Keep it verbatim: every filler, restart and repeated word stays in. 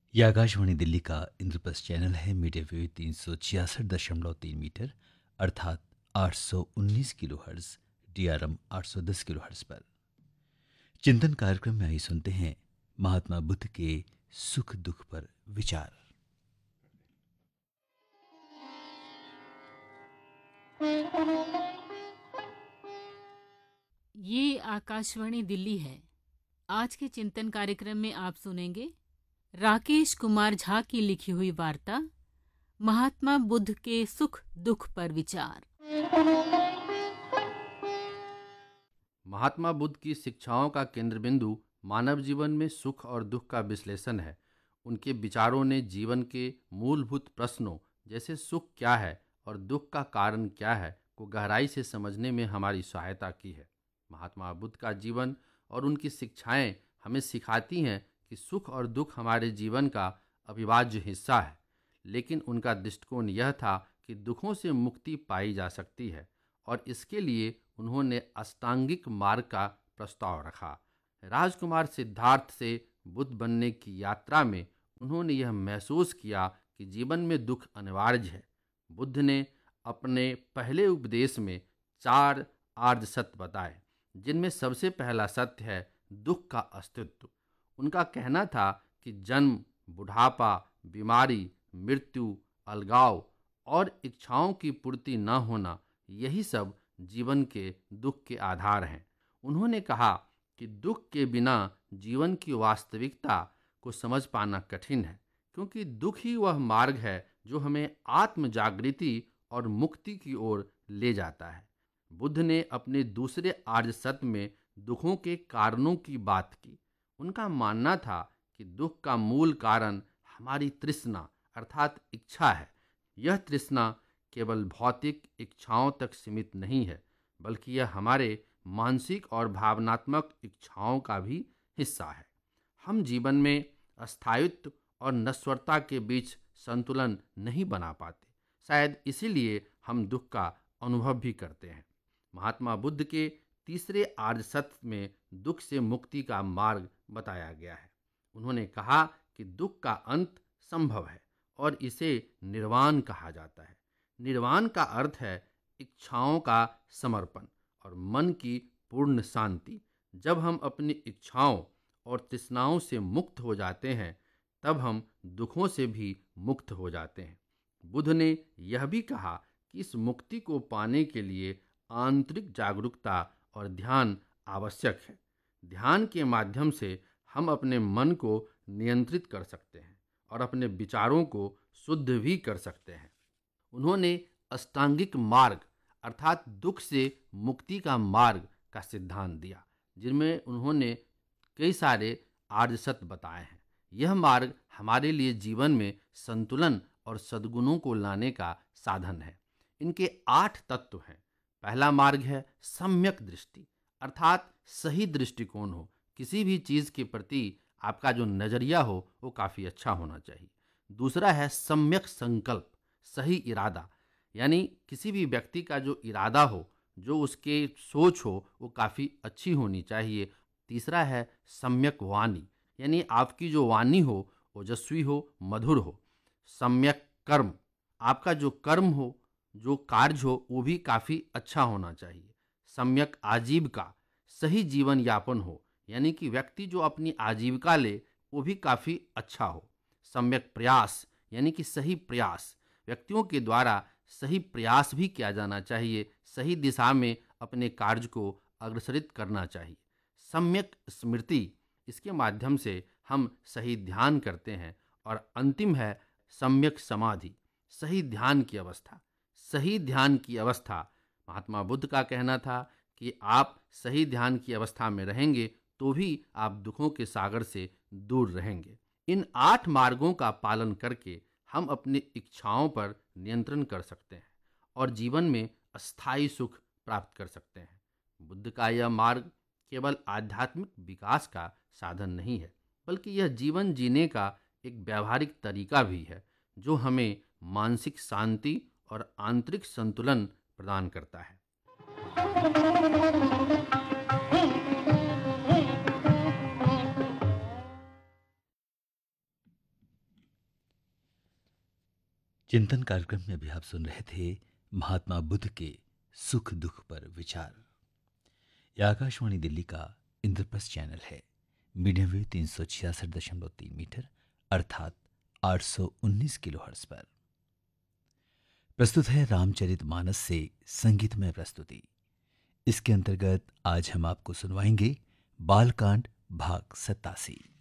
ये आकाशवाणी दिल्ली का इंद्रप्रस्थ चैनल है। मीडिया वेव तीन सौ छियासठ दशमलव तीन मीटर अर्थात आठ सौ उन्नीस kilo hertz, D R M आठ सौ दस किलो हर्ट्ज पर चिंतन कार्यक्रम में आई सुनते हैं महात्मा बुद्ध के सुख दुख पर विचार। ये आकाशवाणी दिल्ली है। आज के चिंतन कार्यक्रम में आप सुनेंगे राकेश कुमार झा की लिखी हुई वार्ता महात्मा बुद्ध के सुख दुख पर विचार। महात्मा बुद्ध की शिक्षाओं का केंद्र बिंदु मानव जीवन में सुख और दुख का विश्लेषण है। उनके विचारों ने जीवन के मूलभूत प्रश्नों जैसे सुख क्या है और दुख का कारण क्या है को गहराई से समझने में हमारी सहायता की है। महात्मा बुद्ध का जीवन और उनकी शिक्षाएं हमें सिखाती हैं कि सुख और दुख हमारे जीवन का अविभाज्य हिस्सा है, लेकिन उनका दृष्टिकोण यह था कि दुखों से मुक्ति पाई जा सकती है और इसके लिए उन्होंने अष्टांगिक मार्ग का प्रस्ताव रखा। राजकुमार सिद्धार्थ से बुद्ध बनने की यात्रा में उन्होंने यह महसूस किया कि जीवन में दुख अनिवार्य है। बुद्ध ने अपने पहले उपदेश में चार आर्य सत्य बताए, जिनमें सबसे पहला सत्य है दुख का अस्तित्व। उनका कहना था कि जन्म, बुढ़ापा, बीमारी, मृत्यु, अलगाव और इच्छाओं की पूर्ति न होना, यही सब जीवन के दुख के आधार हैं। उन्होंने कहा कि दुख के बिना जीवन की वास्तविकता को समझ पाना कठिन है, क्योंकि दुख ही वह मार्ग है जो हमें आत्म जागृति और मुक्ति की ओर ले जाता है। बुद्ध ने अपने दूसरे आर्य सत्य में दुखों के कारणों की बात की। उनका मानना था कि दुख का मूल कारण हमारी तृष्णा अर्थात इच्छा है। यह तृष्णा केवल भौतिक इच्छाओं तक सीमित नहीं है, बल्कि यह हमारे मानसिक और भावनात्मक इच्छाओं का भी हिस्सा है। हम जीवन में अस्थायित्व और नश्वरता के बीच संतुलन नहीं बना पाते, शायद इसीलिए हम दुख का अनुभव भी करते हैं। महात्मा बुद्ध के तीसरे आर्य सत्य में दुख से मुक्ति का मार्ग बताया गया है। उन्होंने कहा कि दुख का अंत संभव है और इसे निर्वाण कहा जाता है। निर्वाण का अर्थ है इच्छाओं का समर्पण और मन की पूर्ण शांति। जब हम अपनी इच्छाओं और तृष्णाओं से मुक्त हो जाते हैं, तब हम दुखों से भी मुक्त हो जाते हैं। बुद्ध ने यह भी कहा कि इस मुक्ति को पाने के लिए आंतरिक जागरूकता और ध्यान आवश्यक है। ध्यान के माध्यम से हम अपने मन को नियंत्रित कर सकते हैं और अपने विचारों को शुद्ध भी कर सकते हैं। उन्होंने अष्टांगिक मार्ग अर्थात दुख से मुक्ति का मार्ग का सिद्धांत दिया, जिनमें उन्होंने कई सारे आर्य सत्य बताए हैं। यह मार्ग हमारे लिए जीवन में संतुलन और सद्गुणों को लाने का साधन है। इनके आठ तत्व हैं। पहला मार्ग है सम्यक दृष्टि अर्थात सही दृष्टिकोण हो। किसी भी चीज़ के प्रति आपका जो नज़रिया हो वो काफ़ी अच्छा होना चाहिए। दूसरा है सम्यक संकल्प, सही इरादा, यानी किसी भी व्यक्ति का जो इरादा हो, जो उसके सोच हो, वो काफ़ी अच्छी होनी चाहिए। तीसरा है सम्यक वाणी, यानी आपकी जो वाणी हो ओजस्वी हो, मधुर हो। सम्यक कर्म, आपका जो कर्म हो, जो कार्य हो, वो भी काफ़ी अच्छा होना चाहिए। सम्यक आजीविका, सही जीवन यापन हो, यानी कि व्यक्ति जो अपनी आजीविका ले वो भी काफ़ी अच्छा हो। सम्यक प्रयास, यानी कि सही प्रयास, व्यक्तियों के द्वारा सही प्रयास भी किया जाना चाहिए, सही दिशा में अपने कार्य को अग्रसरित करना चाहिए। सम्यक स्मृति, इसके माध्यम से हम सही ध्यान करते हैं। और अंतिम है सम्यक समाधि, सही ध्यान की अवस्था। सही ध्यान की अवस्था, महात्मा बुद्ध का कहना था कि आप सही ध्यान की अवस्था में रहेंगे तो भी आप दुखों के सागर से दूर रहेंगे। इन आठ मार्गों का पालन करके हम अपनी इच्छाओं पर नियंत्रण कर सकते हैं और जीवन में अस्थायी सुख प्राप्त कर सकते हैं। बुद्ध का यह मार्ग केवल आध्यात्मिक विकास का साधन नहीं है, बल्कि यह जीवन जीने का एक व्यावहारिक तरीका भी है, जो हमें मानसिक शांति और आंतरिक संतुलन प्रदान करता है। चिंतन कार्यक्रम में अभी आप सुन रहे थे महात्मा बुद्ध के सुख दुख पर विचार। यह आकाशवाणी दिल्ली का इंद्रप्रस्थ चैनल है। मीडियम वेव तीन सौ छियासठ दशमलव तीन मीटर अर्थात आठ सौ उन्नीस किलो हर्ट्ज पर। प्रस्तुत है रामचरित मानस से संगीतमय प्रस्तुति। इसके अंतर्गत आज हम आपको सुनवाएंगे बालकांड भाग सत्तासी।